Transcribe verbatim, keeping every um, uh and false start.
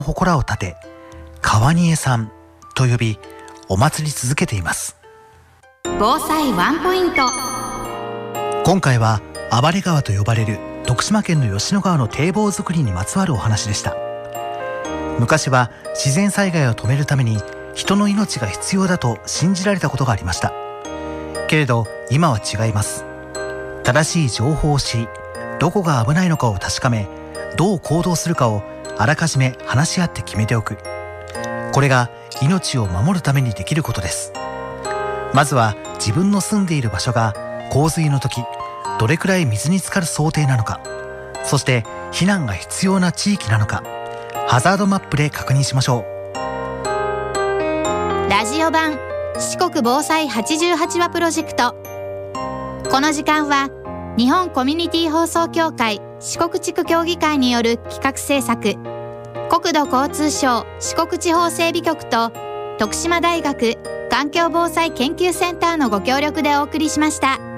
祠を立て川煮えさんと呼びお祭り続けています。 防災ワンポイント。 今回は暴れ川と呼ばれる徳島県の吉野川の堤防作りにまつわるお話でした。昔は自然災害を止めるために人の命が必要だと信じられたことがありました。けれど今は違います。正しい情報を知り、どこが危ないのかを確かめ、どう行動するかをあらかじめ話し合って決めておく。これが命を守るためにできることです。まずは自分の住んでいる場所が洪水の時どれくらい水に浸かる想定なのか、そして避難が必要な地域なのか、ハザードマップで確認しましょう。ラジオ版四国防災はちじゅうはちわプロジェクト。この時間は日本コミュニティ放送協会四国地区協議会による企画制作、国土交通省四国地方整備局と徳島大学環境防災研究センターのご協力でお送りしました。